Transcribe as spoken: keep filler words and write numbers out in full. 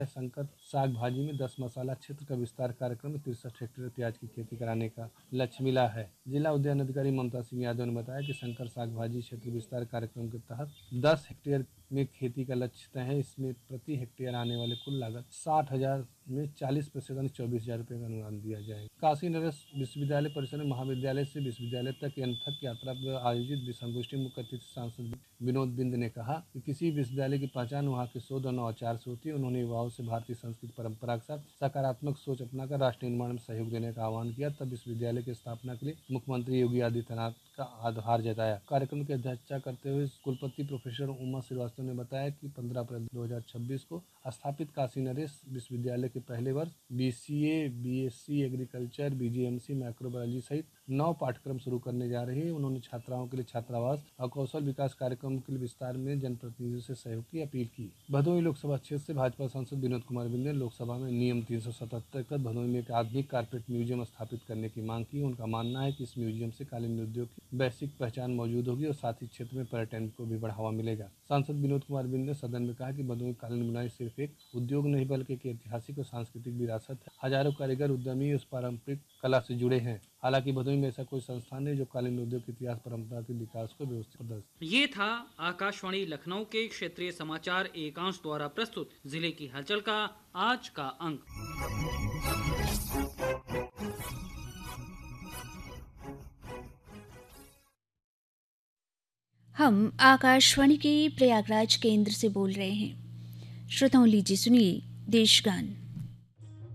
शंकर साग भाजी में दस मसाला क्षेत्र का विस्तार कार्यक्रम में तिरसठ हेक्टेयर प्याज की खेती कराने का लक्ष्य मिला है। जिला उद्यान अधिकारी ममता सिंह यादव ने बताया कि शंकर साग भाजी क्षेत्र विस्तार कार्यक्रम के तहत दस हेक्टेयर में खेती का लक्ष्य तय है। इसमें प्रति हेक्टेयर आने वाले कुल लागत साठ हजार में चालीस प्रतिशत यानी चौबीस हजार रुपये का अनुदान दिया जाएगा। काशी नरेश विश्वविद्यालय परिसर में महाविद्यालय से विश्वविद्यालय तक की अनथक यात्रा पर आयोजित संगोष्ठी में मुख्य अतिथि सांसद विनोद बिंद ने कहा कि किसी विश्वविद्यालय की पहचान वहाँ के शोध और नवाचार से होती है। उन्होंने युवाओं से भारतीय संस्कृति परंपरा के साथ सकारात्मक सोच अपनाकर राष्ट्र निर्माण में सहयोग देने का आह्वान किया। तब विश्वविद्यालय की स्थापना के लिए मुख्यमंत्री योगी आदित्यनाथ का आभार जताया। कार्यक्रम की अध्यक्षता करते हुए कुलपति प्रोफेसर उमा श्रीवास्तव ने बताया कि पंद्रह अप्रैल दो हजार छब्बीस को स्थापित काशी नरेश विश्वविद्यालय के पहले वर्ष BCA, BSc agriculture, BGMC, microbiology सहित नौ पाठ्यक्रम शुरू करने जा रही है। उन्होंने छात्राओं के लिए छात्रावास और कौशल विकास कार्यक्रम के लिए विस्तार में जनप्रतिनिधियों से सहयोग की अपील की। भदोही लोकसभा क्षेत्र से भाजपा सांसद विनोद कुमार बिंद ने लोकसभा में नियम तीन सौ सतहत्तर के तहत भदोही में एक आधुनिक कारपेट म्यूजियम स्थापित करने की मांग की। उनका मानना है कि इस म्यूजियम से कालीन उद्योग की वैश्विक पहचान मौजूद होगी और साथ ही क्षेत्र में पर्यटन को भी बढ़ावा मिलेगा। सांसद विनोद कुमार बिंद ने सदन में कहा कि भदोही कालीन बुनाई सिर्फ एक उद्योग नहीं बल्कि एक ऐतिहासिक और सांस्कृतिक विरासत है। हजारों कारीगर उद्यमी उस पारंपरिक कला से जुड़े हैं। हालांकि भदोही में ऐसा कोई संस्थान नहीं जो कालीन उद्योग के इतिहास परंपरा के विकास को व्यवस्थित प्रदर्शित। ये था आकाशवाणी लखनऊ के क्षेत्रीय समाचार एकांश द्वारा प्रस्तुत जिले की हलचल का आज का अंक। हम आकाशवाणी के प्रयागराज केंद्र से बोल रहे हैं। श्रोताओं, लीजिए सुनिए देशगान।